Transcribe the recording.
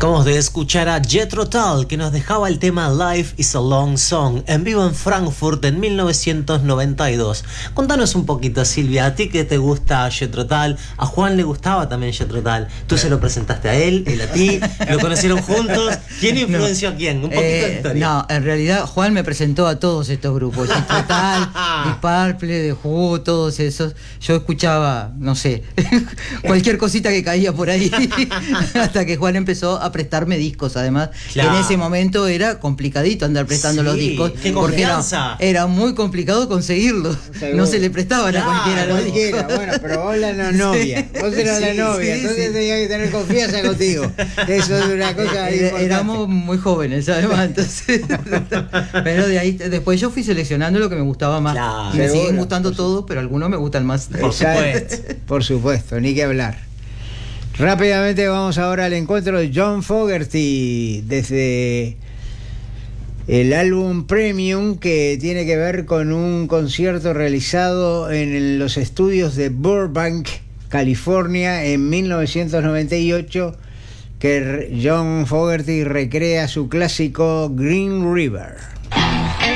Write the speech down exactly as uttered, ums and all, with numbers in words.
Acabamos de escuchar a Jethro Tull, que nos dejaba el tema Life is a Long Song, en vivo en Frankfurt en mil novecientos noventa y dos. Contanos un poquito, Silvia, ¿a ti qué te gusta Jethro Tull? A Juan le gustaba también Jethro Tull. ¿Tú se lo presentaste a él, él a ti? ¿Lo conocieron juntos? ¿Quién influenció no, a quién? Un poquito eh, de historia. No, en realidad Juan me presentó a todos estos grupos. Jethro Tull, Deep Purple, The Who, todos esos. Yo escuchaba, no sé, cualquier cosita que caía por ahí, hasta que Juan empezó a prestarme discos. Además, claro, en ese momento era complicadito andar prestando sí, los discos, porque era, era muy complicado conseguirlos. Seguro. No se le prestaban claro, a cualquiera los cualquiera. discos. Bueno, pero vos la no novia, sí, vos eras sí, la novia, sí, entonces sí, tenía que tener confianza contigo. Eso es una cosa importante. Éramos muy jóvenes, además, entonces. Pero de ahí, después yo fui seleccionando lo que me gustaba más. Claro, y me seguro, siguen gustando todos, pero algunos me gustan más. Por supuesto, por supuesto, ni que hablar. Rápidamente vamos ahora al encuentro de John Fogerty desde el álbum Premium, que tiene que ver con un concierto realizado en los estudios de Burbank, California, en mil novecientos noventa y ocho, que John Fogerty recrea su clásico Green River.